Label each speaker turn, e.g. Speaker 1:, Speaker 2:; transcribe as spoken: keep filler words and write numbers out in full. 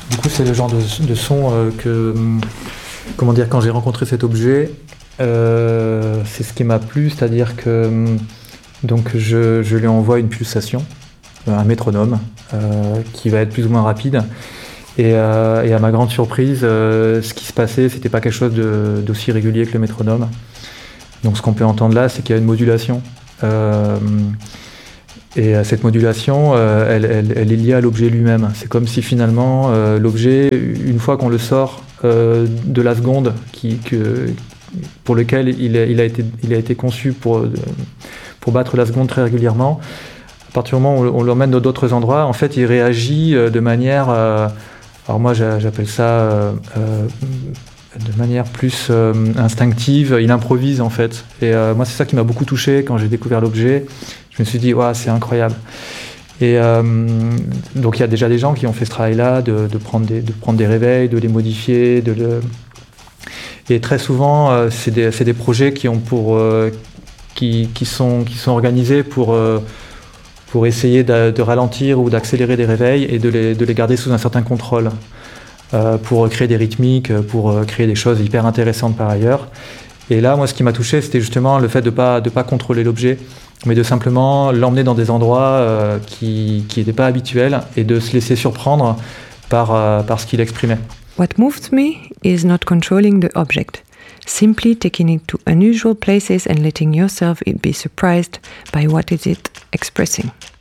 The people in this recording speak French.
Speaker 1: Du coup, c'est le genre de, de son euh, que, comment dire, quand j'ai rencontré cet objet, euh, c'est ce qui m'a plu, c'est-à-dire que donc je, je lui envoie une pulsation, un métronome, euh, qui va être plus ou moins rapide. Et, euh, et à ma grande surprise, euh, ce qui se passait, c'était pas quelque chose de, d'aussi régulier que le métronome. Donc ce qu'on peut entendre là, c'est qu'il y a une modulation. Euh, et cette modulation, euh, elle, elle, elle est liée à l'objet lui-même. C'est comme si finalement, euh, l'objet, une fois qu'on le sort euh, de la seconde, qui, que, pour lequel il a, il, a été, il a été conçu pour, pour battre la seconde très régulièrement, à partir du moment où on l'emmène dans d'autres endroits, en fait, il réagit de manière... Euh, alors moi, j'appelle ça... Euh, euh, de manière plus euh, instinctive, il improvise en fait. Et euh, moi, c'est ça qui m'a beaucoup touché quand j'ai découvert l'objet. Je me suis dit, ouais, c'est incroyable. Et euh, donc, il y a déjà des gens qui ont fait ce travail-là, de, de, prendre, des, de prendre des réveils, de les modifier. De le... Et très souvent, euh, c'est des, c'est des projets qui, ont pour, euh, qui, qui, sont, qui sont organisés pour, euh, pour essayer de, de ralentir ou d'accélérer des réveils et de les, de les garder sous un certain contrôle. Euh, pour créer des rythmiques, pour euh, créer des choses hyper intéressantes par ailleurs. Et là, moi, ce qui m'a touché, c'était justement le fait de ne pas, de pas contrôler l'objet, mais de simplement l'emmener dans des endroits euh, qui n'étaient pas habituels et de se laisser surprendre par, euh, par ce qu'il exprimait.
Speaker 2: What moved me is not controlling the object, simply taking it to unusual places and letting yourself be surprised by what is it expressing.